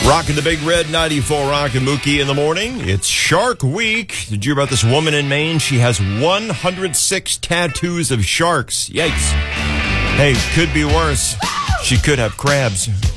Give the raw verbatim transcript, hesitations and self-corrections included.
Rocking the Big Red ninety-four Rock and Mookie in the morning. It's Shark Week. Did you hear about this woman in Maine? She has one hundred six tattoos of sharks. Yikes. Hey, could be worse. She could have crabs.